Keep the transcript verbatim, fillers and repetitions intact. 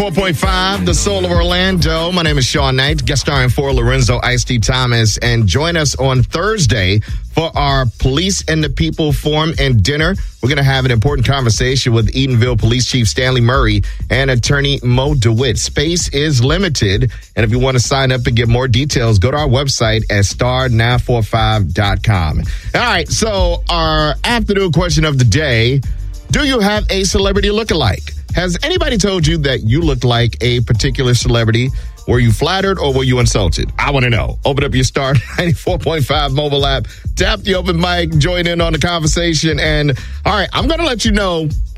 four point five, the soul of Orlando. My name is Sean Knight, guest starring for Lorenzo Ice-T Thomas. And join us on Thursday for our Police and the People Forum and Dinner. We're going to have an important conversation with Eatonville Police Chief Stanley Murray and Attorney Mo DeWitt. Space is limited, and if you want to sign up and get more details, go to our website at star nine four five dot com. All right, so our afternoon question of the day, do you have a celebrity lookalike? Has anybody told you that you look like a particular celebrity? Were you flattered or were you insulted? I want to know. Open up your Star ninety-four point five mobile app, tap the open mic, join in on the conversation. And all right, I'm going to let you know